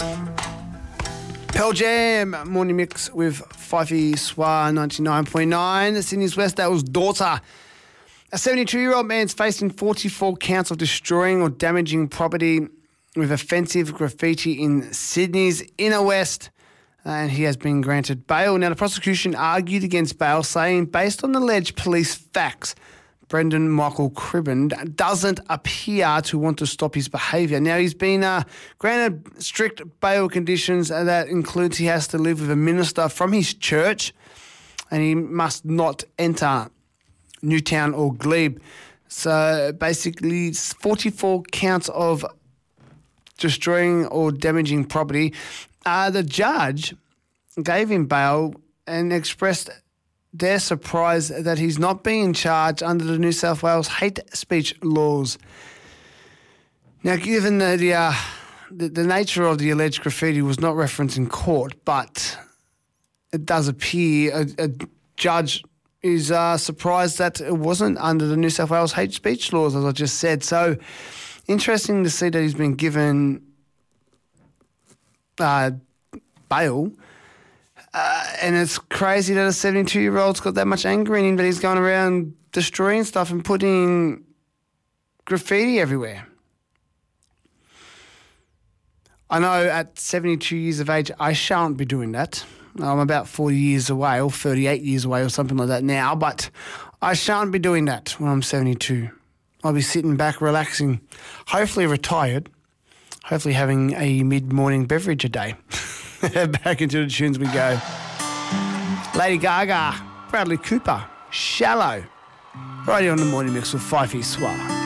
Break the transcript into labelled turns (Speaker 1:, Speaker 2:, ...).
Speaker 1: Pearl Jam, morning mix with Fifey Swar 99.9. Sydney's Westdale's daughter. A 72-year-old man's facing 44 counts of destroying or damaging property with offensive graffiti in Sydney's inner west, and he has been granted bail. Now, the prosecution argued against bail, saying based on alleged police facts, Brendan Michael Cribben doesn't appear to want to stop his behaviour. Now, he's been granted strict bail conditions that includes he has to live with a minister from his church and he must not enter Newtown or Glebe. So basically, 44 counts of destroying or damaging property. The judge gave him bail and expressed their surprise that he's not being charged under the New South Wales hate speech laws. Now, given the nature of the alleged graffiti was not referenced in court, but it does appear a judge is surprised that it wasn't under the New South Wales hate speech laws, as I just said. So, interesting to see that he's been given bail. And it's crazy that a 72-year-old's got that much anger in him that he's going around destroying stuff and putting graffiti everywhere. I know at 72 years of age, I shan't be doing that. I'm about 40 years away or 38 years away or something like that now, but I shan't be doing that when I'm 72. I'll be sitting back, relaxing, hopefully retired, hopefully having a mid-morning beverage a day. Back into the tunes we go. Lady Gaga, Bradley Cooper, Shallow. Right here on the morning mix with Fifey Swar.